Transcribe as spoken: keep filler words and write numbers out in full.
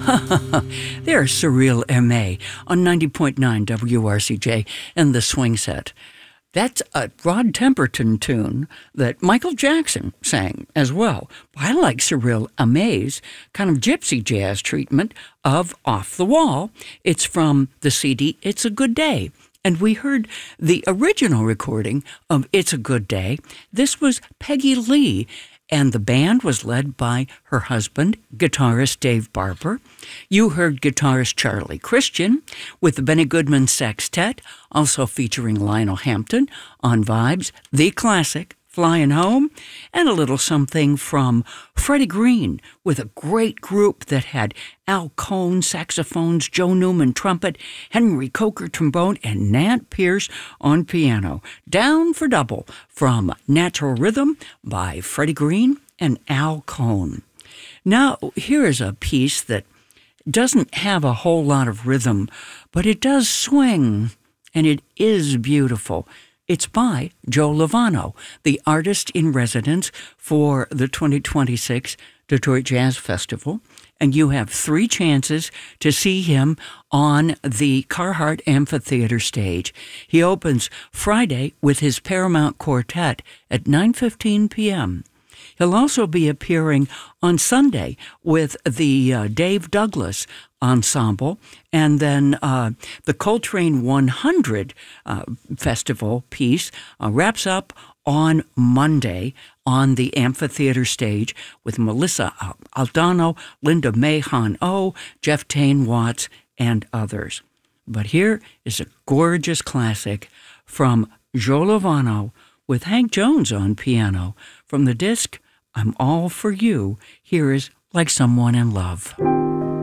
There's Surreal M A on ninety point nine W R C J and the Swing Set. That's a Rod Temperton tune that Michael Jackson sang as well. I like Surreal M A's kind of gypsy jazz treatment of Off the Wall. It's from the C D It's a Good Day. And we heard the original recording of It's a Good Day. This was Peggy Lee, and the band was led by her husband, guitarist Dave Barber. You heard guitarist Charlie Christian with the Benny Goodman Sextet, also featuring Lionel Hampton on Vibes, the classic, Flying Home, and a little something from Freddie Green with a great group that had Al Cohn saxophones, Joe Newman trumpet, Henry Coker trombone, and Nat Pierce on piano. Down for Double from Natural Rhythm by Freddie Green and Al Cohn. Now, here is a piece that doesn't have a whole lot of rhythm, but it does swing, and it is beautiful. It's by Joe Lovano, the artist in residence for the twenty twenty-six Detroit Jazz Festival. And you have three chances to see him on the Carhart Amphitheater stage. He opens Friday with his Paramount Quartet at nine fifteen p.m. He'll also be appearing on Sunday with the uh, Dave Douglas Ensemble, and then uh, the Coltrane one hundred uh, Festival piece uh, wraps up on Monday on the amphitheater stage with Melissa Aldano, Linda Mahon-O, Jeff Tain Watts, and others. But here is a gorgeous classic from Joe Lovano with Hank Jones on piano from the disc I'm All For You. Here is Like Someone in Love.